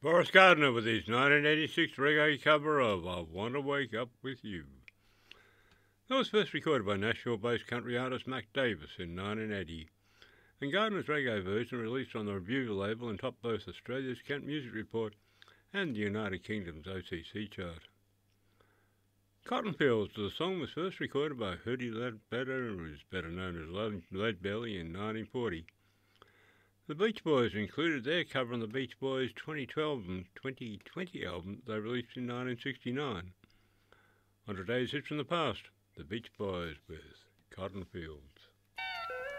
Boris Gardner with his 1986 reggae cover of I Want to Wake Up With You. That was first recorded by Nashville-based country artist Mac Davis in 1980, and Gardner's reggae version released on the Review label and topped both Australia's Kent Music Report and the United Kingdom's OCC chart. Cotton Fields, the song was first recorded by Hoodie Ledbetter, who is better known as Leadbelly, in 1940. The Beach Boys included their cover on the Beach Boys' 2012 and 2020 album they released in 1969. On today's Hits from the Past, the Beach Boys with Cotton Fields.